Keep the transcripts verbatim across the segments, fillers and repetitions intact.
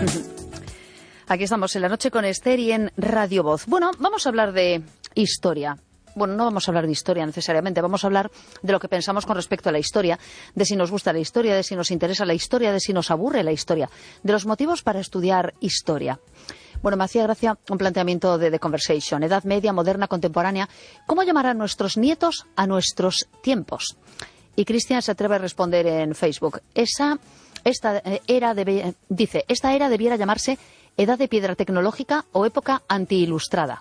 Aquí estamos en La Noche con Esther y en Radio Voz. Bueno, vamos a hablar de historia. Bueno, no vamos a hablar de historia necesariamente, vamos a hablar de lo que pensamos con respecto a la historia, de si nos gusta la historia, de si nos interesa la historia, de si nos aburre la historia, de los motivos para estudiar historia. Bueno, me hacía gracia un planteamiento de The Conversation, Edad Media, Moderna, Contemporánea. ¿Cómo llamar a nuestros nietos a nuestros tiempos? Y Cristian se atreve a responder en Facebook. Esa, esta era debe, dice, esta era debiera llamarse Edad de Piedra Tecnológica o Época Antiilustrada.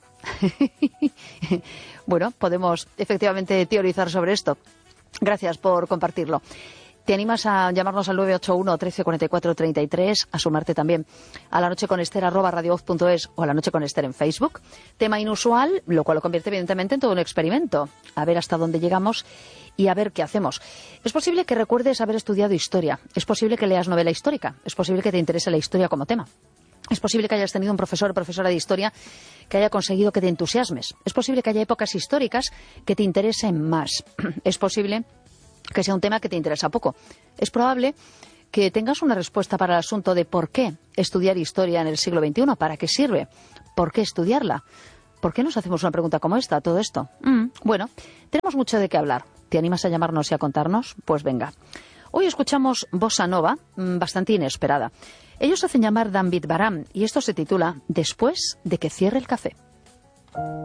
Bueno, podemos efectivamente teorizar sobre esto. Gracias por compartirlo. ¿Te animas a llamarnos al nueve ocho uno, trece, cuarenta y cuatro, treinta y tres, a sumarte también a la noche con Esther arroba radiovoz punto es o a la noche con Esther en Facebook? Tema inusual, lo cual lo convierte evidentemente en todo un experimento. A ver hasta dónde llegamos y a ver qué hacemos. Es posible que recuerdes haber estudiado historia. Es posible que leas novela histórica. Es posible que te interese la historia como tema. Es posible que hayas tenido un profesor o profesora de historia que haya conseguido que te entusiasmes. Es posible que haya épocas históricas que te interesen más. Es posible que sea un tema que te interesa poco. Es probable que tengas una respuesta para el asunto de por qué estudiar historia en el siglo veintiuno, para qué sirve, por qué estudiarla. ¿Por qué nos hacemos una pregunta como esta, todo esto? Mm, bueno, tenemos mucho de qué hablar. ¿Te animas a llamarnos y a contarnos? Pues venga. Hoy escuchamos Bossa Nova, bastante inesperada. Ellos se hacen llamar Dan Beat Baram y esto se titula Después de que cierre el café.